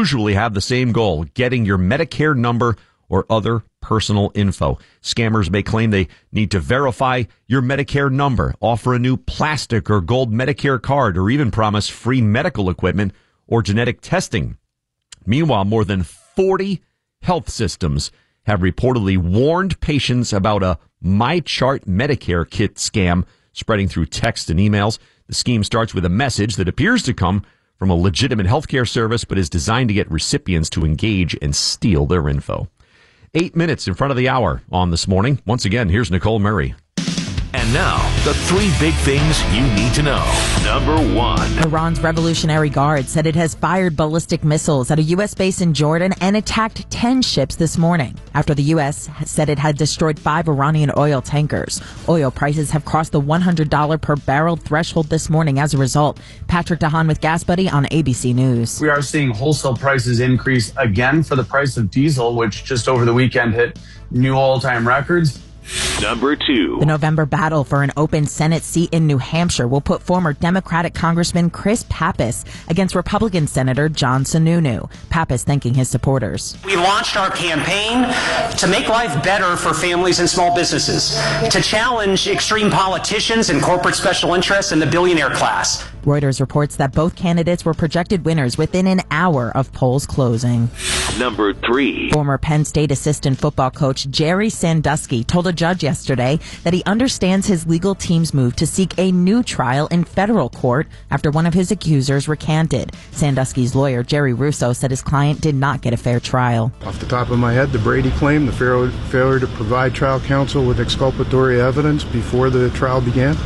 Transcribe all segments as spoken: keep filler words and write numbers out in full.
usually have the same goal, getting your Medicare number or other personal info. Scammers may claim they need to verify your Medicare number, offer a new plastic or gold Medicare card, or even promise free medical equipment or genetic testing. Meanwhile, more than forty health systems have reportedly warned patients about a MyChart Medicare kit scam spreading through text and emails. The scheme starts with a message that appears to come from a legitimate healthcare service, but is designed to get recipients to engage and steal their info. Eight minutes in front of the hour on This Morning. Once again, here's Nicole Murray. And now, the three big things you need to know. Number one. Iran's Revolutionary Guard said it has fired ballistic missiles at a U S base in Jordan and attacked ten ships this morning, after the U S said it had destroyed five Iranian oil tankers. Oil prices have crossed the one hundred dollars per barrel threshold this morning as a result. Patrick DeHaan with Gas Buddy on A B C News. We are seeing wholesale prices increase again for the price of diesel, which just over the weekend hit new all-time records. Number two. The November battle for an open Senate seat in New Hampshire will put former Democratic Congressman Chris Pappas against Republican Senator John Sununu. Pappas thanking his supporters. We launched our campaign to make life better for families and small businesses, to challenge extreme politicians and corporate special interests in the billionaire class. Reuters reports that both candidates were projected winners within an hour of polls closing. Number three. Former Penn State assistant football coach Jerry Sandusky told a judge yesterday that he understands his legal team's move to seek a new trial in federal court after one of his accusers recanted. Sandusky's lawyer, Jerry Russo, said his client did not get a fair trial. Off the top of my head, the Brady claim, the fail- failure to provide trial counsel with exculpatory evidence before the trial began,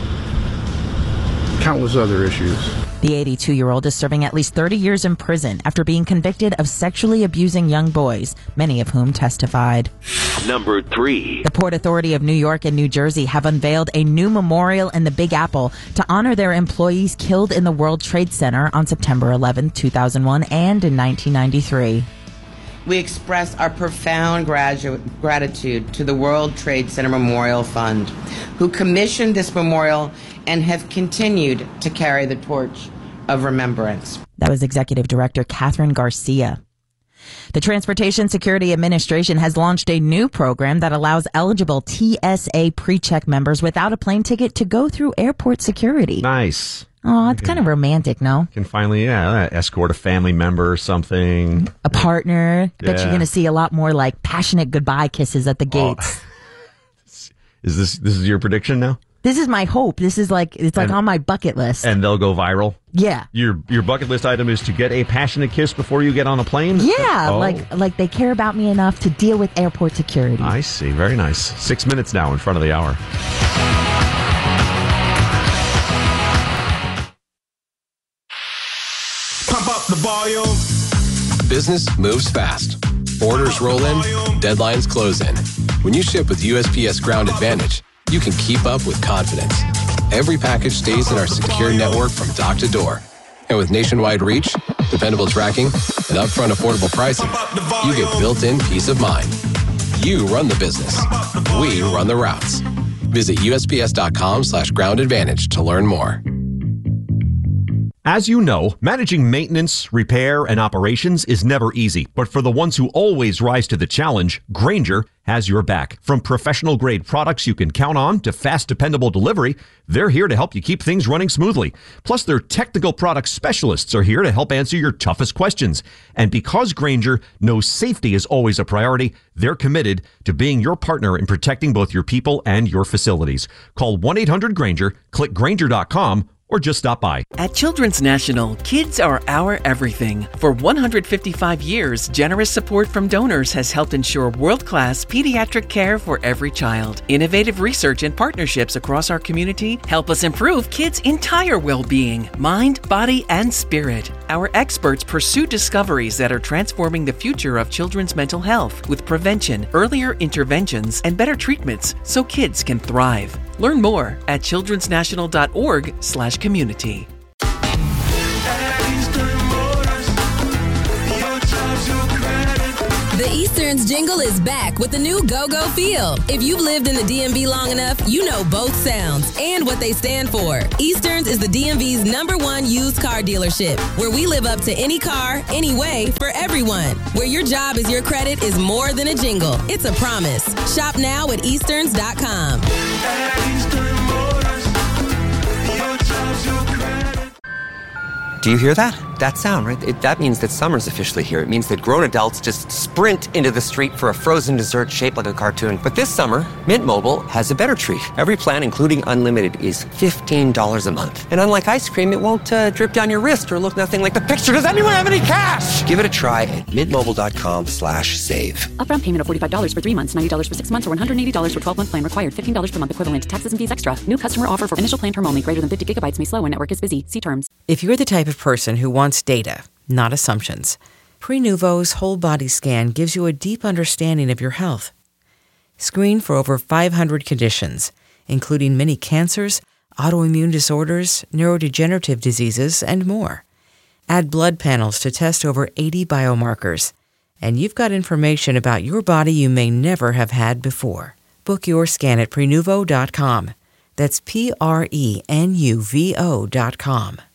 countless other issues. The eighty-two-year-old is serving at least thirty years in prison after being convicted of sexually abusing young boys, many of whom testified. Number three. The Port Authority of New York and New Jersey have unveiled a new memorial in the Big Apple to honor their employees killed in the World Trade Center on September eleventh, two thousand one and in nineteen ninety-three. We express our profound gradu- gratitude to the World Trade Center Memorial Fund, who commissioned this memorial and have continued to carry the torch of remembrance. That was Executive Director Catherine Garcia. The Transportation Security Administration has launched a new program that allows eligible T S A PreCheck members without a plane ticket to go through airport security. Nice. Oh, it's kind of romantic, no? Can finally, yeah, escort a family member or something. A partner. I bet Yeah. you're going to see a lot more like passionate goodbye kisses at the gates. Oh. Is this this is your prediction now? This is my hope. This is like, it's like And- on my bucket list. And they'll go viral? Yeah. Your your bucket list item is to get a passionate kiss before you get on a plane? Yeah, Oh. like like they care about me enough to deal with airport security. I see. Very nice. Six minutes now in front of the hour. Pump up the volume. Business moves fast. Orders roll in, deadlines close in. When you ship with U S P S Ground Advantage, you can keep up with confidence. Every package stays in our secure network from dock to door. And with nationwide reach, dependable tracking, and upfront affordable pricing, you get built-in peace of mind. You run the business. We run the routes. Visit U S P S dot com slash ground advantage to learn more. As you know, managing maintenance, repair, and operations is never easy. But for the ones who always rise to the challenge, Grainger has your back. From professional-grade products you can count on to fast, dependable delivery, they're here to help you keep things running smoothly. Plus, their technical product specialists are here to help answer your toughest questions. And because Grainger knows safety is always a priority, they're committed to being your partner in protecting both your people and your facilities. Call one eight hundred Grainger, click Grainger dot com, or just stop by. At Children's National, kids are our everything. For one hundred fifty-five years, generous support from donors has helped ensure world-class pediatric care for every child. Innovative research and partnerships across our community help us improve kids' entire well-being, mind, body, and spirit. Our experts pursue discoveries that are transforming the future of children's mental health with prevention, earlier interventions, and better treatments so kids can thrive. Learn more at childrens national dot org slash community. The The Easterns jingle is back with the new Go-Go feel. If you've lived in the D M V long enough, you know both sounds and what they stand for. Easterns is the D M V's number one used car dealership, where we live up to any car, any way, for everyone. Where your job is your credit is more than a jingle. It's a promise. Shop now at easterns dot com. Do you hear that? That sound, right? It, that means that summer's officially here. It means that grown adults just sprint into the street for a frozen dessert shaped like a cartoon. But this summer, Mint Mobile has a better treat. Every plan, including unlimited, is fifteen dollars a month. And unlike ice cream, it won't uh, drip down your wrist or look nothing like the picture. Does anyone have any cash? Give it a try at mintmobile.com slash save. Upfront payment of forty-five dollars for three months, ninety dollars for six months, or one hundred eighty dollars for twelve-month plan required. fifteen dollars per month equivalent. Taxes and fees extra. New customer offer for initial plan term only. Greater than fifty gigabytes may slow when network is busy. See terms. If you're the type of person who wants data, not assumptions, Prenuvo's whole body scan gives you a deep understanding of your health. Screen for over five hundred conditions, including many cancers, autoimmune disorders, neurodegenerative diseases, and more. Add blood panels to test over eighty biomarkers, and you've got information about your body you may never have had before. Book your scan at Prenuvo dot com. That's P R E N U V O dot com.